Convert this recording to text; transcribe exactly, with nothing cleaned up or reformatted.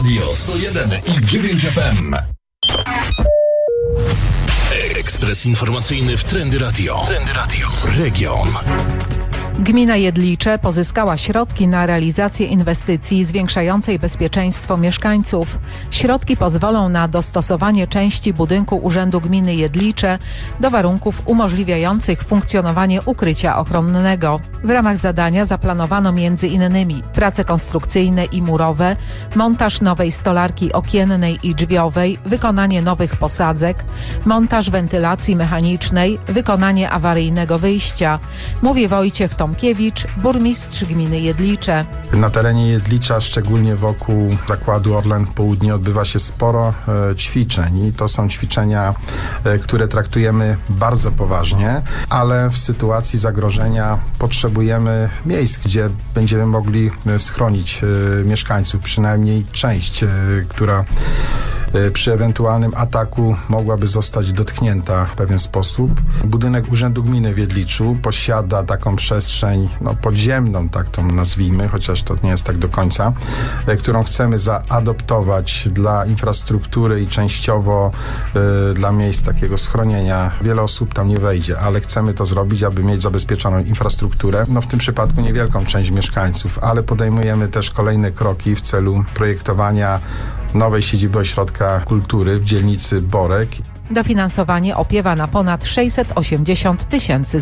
Radio sto jeden i dziewięć F M. Ekspres informacyjny w Trendy Radio. Trendy Radio. Region. Gmina Jedlicze pozyskała środki na realizację inwestycji zwiększającej bezpieczeństwo mieszkańców. Środki pozwolą na dostosowanie części budynku Urzędu Gminy Jedlicze do warunków umożliwiających funkcjonowanie ukrycia ochronnego. W ramach zadania zaplanowano między innymi prace konstrukcyjne i murowe, montaż nowej stolarki okiennej i drzwiowej, wykonanie nowych posadzek, montaż wentylacji mechanicznej, wykonanie awaryjnego wyjścia. Mówi Wojciech Tomkiewicz, burmistrz gminy Jedlicze. Na terenie Jedlicza, szczególnie wokół zakładu Orlen Południe, odbywa się sporo e, ćwiczeń i to są ćwiczenia, e, które traktujemy bardzo poważnie, ale w sytuacji zagrożenia potrzebujemy miejsc, gdzie będziemy mogli schronić e, mieszkańców, przynajmniej część, e, która przy ewentualnym ataku mogłaby zostać dotknięta w pewien sposób. Budynek Urzędu Gminy w Jedliczu posiada taką przestrzeń no, podziemną, tak to nazwijmy, chociaż to nie jest tak do końca, którą chcemy zaadoptować dla infrastruktury i częściowo y, dla miejsc takiego schronienia. Wiele osób tam nie wejdzie, ale chcemy to zrobić, aby mieć zabezpieczoną infrastrukturę. No w tym przypadku niewielką część mieszkańców, ale podejmujemy też kolejne kroki w celu projektowania nowej siedziby Ośrodka Kultury w dzielnicy Borek. Dofinansowanie opiewa na ponad sześćset osiemdziesiąt tysięcy